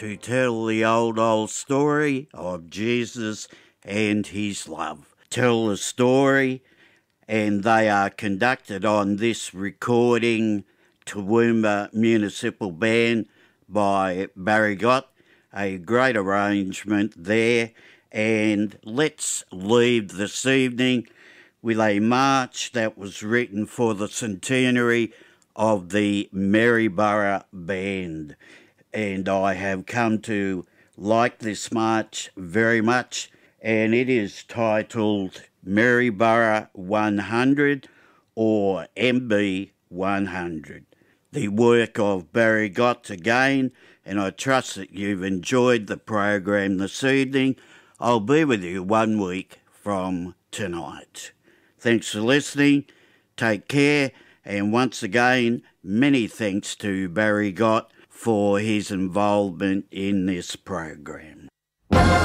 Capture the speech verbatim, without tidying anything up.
to tell the old, old story of Jesus and his love. Tell the story, and they are conducted on this recording, Toowoomba Municipal Band by Barry Gott. A great arrangement there, and let's leave this evening with a march that was written for the centenary of the Maryborough Band. And I have come to like this march very much, and it is titled Maryborough one hundred or M B one hundred. The work of Barry Gott again, and I trust that you've enjoyed the program this evening. I'll be with you one week from tonight. Thanks for listening. Take care. And once again, many thanks to Barry Gott for his involvement in this program.